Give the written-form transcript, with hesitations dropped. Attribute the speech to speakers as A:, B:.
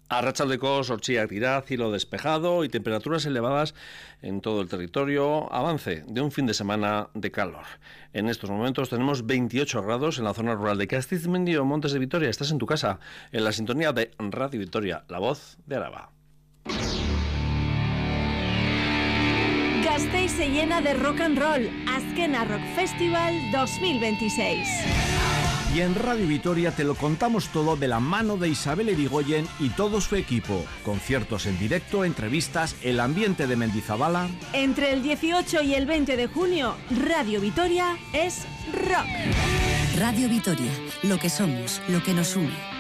A: Arratsaldeko zortziak dira, cielo despejado y temperaturas elevadas en todo el territorio, avance de un fin de semana de calor. En estos momentos tenemos 28 grados en la zona rural de Castizmendio, Montes de Vitoria. Estás en tu casa, en la sintonía de Radio Vitoria, la voz de Araba.
B: Gasteiz se llena de rock and roll. Azkena Rock Festival 2026.
C: Y en Radio Vitoria te lo contamos todo de la mano de Isabel Erigoyen y todo su equipo. Conciertos en directo, entrevistas, el ambiente de Mendizabala.
B: Entre el 18 y el 20 de junio, Radio Vitoria es rock.
D: Radio Vitoria, lo que somos, lo que nos une.